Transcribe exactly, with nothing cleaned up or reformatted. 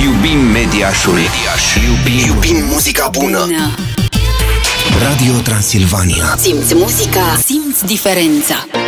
Iubim Mediașul. Mediaș. Iubim, iubim muzica bună. bună. Radio Transilvania. Simți muzica, simți diferența.